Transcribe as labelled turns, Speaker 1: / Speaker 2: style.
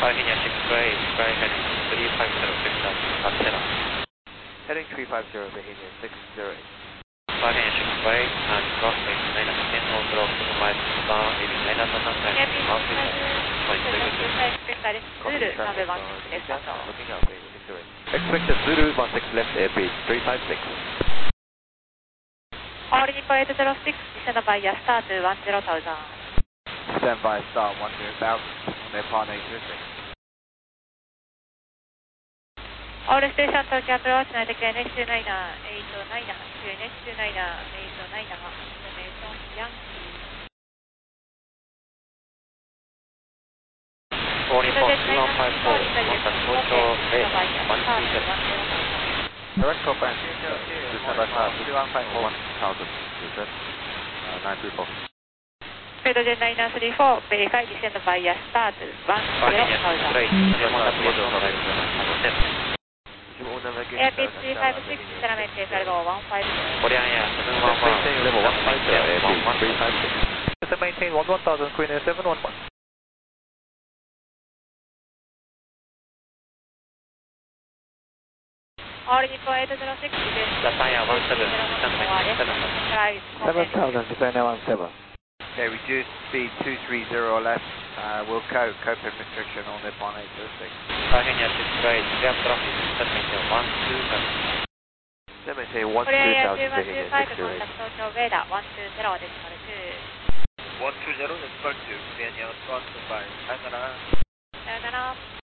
Speaker 1: Virginia 6-8, fly heading 350, Texas, Antera.
Speaker 2: Heading 350, Virginia 608.
Speaker 1: Virginia 6-8, and cross 89, 10 all drop 2 miles down, 89 Southern Line, Mount Houston. Flight very good.
Speaker 2: Zulu, number 16 left. Looking up, Virginia 608. Expected Zulu 16 left, airspeed 356.
Speaker 3: All Nippon 806, descend by start 10,000.
Speaker 2: Stand by start 10,000 on Airport 826.
Speaker 3: All station Tokyo approach, United NH29, 809, NH29, 809, information Yankee.
Speaker 1: All Nippon 2154, contact Tokyo Bay 127.
Speaker 2: Direct program, descend by start 2154 1000, descend 934.
Speaker 3: Petrojet 934, verify descend by start 10,000. Airbus 356, Salamet level 15.
Speaker 1: Korean Air 711,
Speaker 2: maintain level 150, airspeed 356. Maintain 11,000, Queen Air 711.
Speaker 3: All Nippon 806,
Speaker 1: Japan Air 17, descend by
Speaker 2: 7,000, Japan Air 17. Okay, reduce speed 230 left, we'll cope restriction on Nippon 806.
Speaker 1: Virginia 6-8, clear traffic, descend maintain 127.
Speaker 2: Then maintain 120,000, Virginia 608.
Speaker 3: Contact Tokyo radar 120 decimal 2.
Speaker 2: 120 decimal 2, Virginia, cross by sayonara.
Speaker 3: Sayonara.